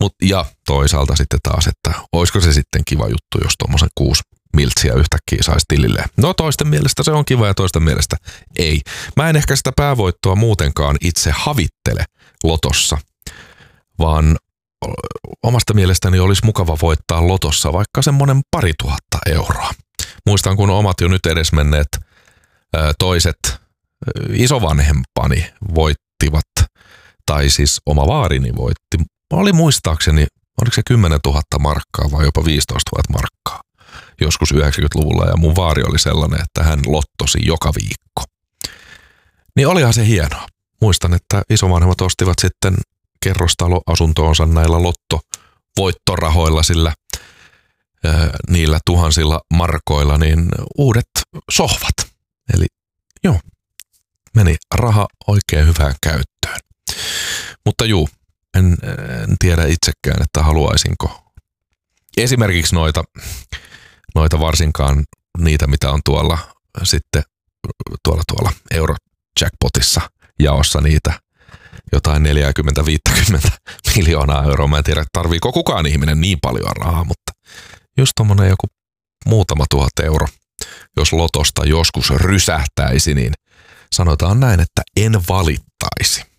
Ja toisaalta sitten taas, että olisiko se sitten kiva juttu, jos tuommoisen 6 miltsiä yhtäkkiä saisi tililleen. No toisten mielestä se on kiva ja toisten mielestä ei. Mä en ehkä sitä päävoittoa muutenkaan itse havittele lotossa, vaan omasta mielestäni olisi mukava voittaa lotossa vaikka semmoinen 2000 euroa. Muistan, kun omat jo nyt edesmenneet toiset isovanhempani voittivat, tai siis oma vaarini voitti. Oli muistaakseni, oliko se 10 000 markkaa vai jopa 15 000 markkaa joskus 90-luvulla, ja mun vaari oli sellainen, että hän lottosi joka viikko. Niin olihan se hienoa. Muistan, että isovanhemmat ostivat sitten kerrostaloasuntoonsa näillä lottovoittorahoilla, sillä niillä tuhansilla markoilla niin uudet sohvat. Eli joo, meni raha oikein hyvään käyttöön. Mutta juu, en tiedä itsekään, että haluaisinko esimerkiksi noita varsinkaan niitä, mitä on tuolla sitten tuolla Eurojackpotissa jaossa niitä jotain 40-50 miljoonaa euroa. Mä en tiedä, tarviiko kukaan ihminen niin paljon rahaa, mutta just tommonen joku muutama 1000 euro, jos lotosta joskus rysähtäisi, niin sanotaan näin, että en valittaisi.